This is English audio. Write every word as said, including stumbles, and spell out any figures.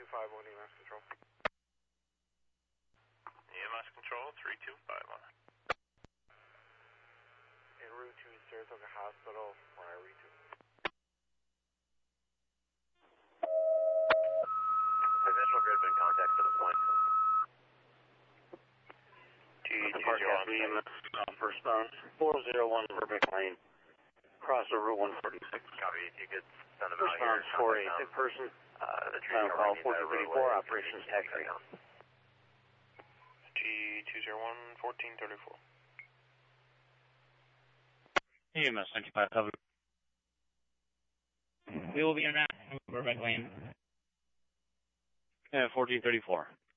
five one, E M S Control. E M S Control, three two five one. En route to Saratoga Hospital, wire read two. Additional grid been contact to the point. T two zero one, E M S, uh, first bound, four zero one Burbank Lane, cross the Route one forty-six. Copy, if you could send them First out bound, here. four eight, hit person, Uh, the final call, fourteen thirty-four, operations tax rate. G two zero one, fourteen thirty-four. E M S ninety-five, cover. We will be in Burbank Lane. Yeah, fourteen thirty-four.